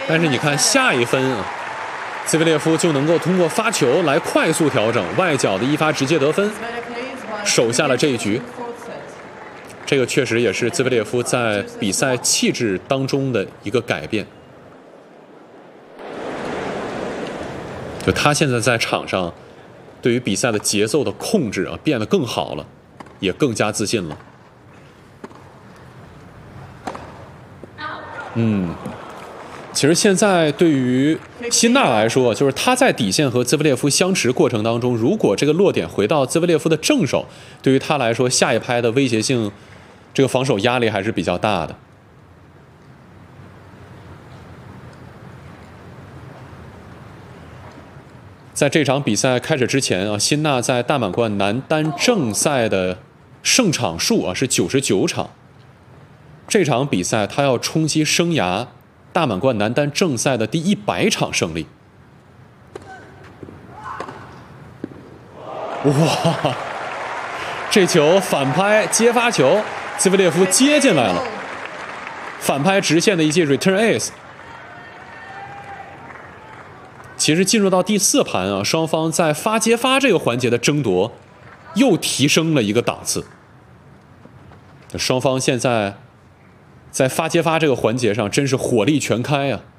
但是你看下一分啊，兹维列夫就能够通过发球来快速调整外脚的一发直接得分，守下了这一局。这个确实也是兹维列夫在比赛气质当中的一个改变。就他现在在场上，对于比赛的节奏的控制啊，变得更好了，也更加自信了。其实现在对于辛纳来说，就是他在底线和兹维列夫相持过程当中，如果这个落点回到兹维列夫的正手，对于他来说，下一拍的威胁性，这个防守压力还是比较大的。在这场比赛开始之前啊，辛纳在大满贯男单正赛的胜场数啊是99场。这场比赛他要冲击生涯大满贯男单正赛的第100场胜利。哇！这球反拍接发球，兹维列夫接进来了，反拍直线的一记 return ace。其实进入到第4盘啊，双方在发接发这个环节的争夺又提升了一个档次。双方现在在发接发这个环节上真是火力全开啊！